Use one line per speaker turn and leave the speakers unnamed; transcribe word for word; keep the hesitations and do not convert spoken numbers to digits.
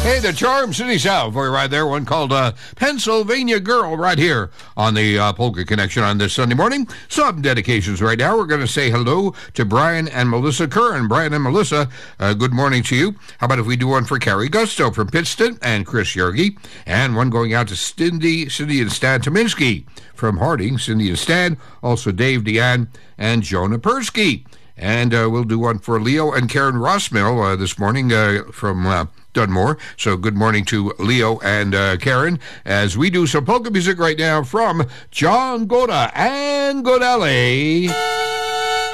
Hey, the Charm City South for you right there. One called uh, Pennsylvania Girl right here on the uh, Polka Connection on this Sunday morning. Some dedications right now. We're going to say hello to Brian and Melissa Curran. Brian and Melissa, uh, good morning to you. How about if we do one for Carrie Gusto from Pittston and Chris Yergi, and one going out to Cindy, Cindy and Stan Tominski from Harding, Cindy and Stan, also Dave Deanne and Jonah Persky. And uh, we'll do one for Leo and Karen Rossmill uh, this morning uh, from uh, Dunmore. So good morning to Leo and uh, Karen as we do some polka music right now from John Goda and Godelli.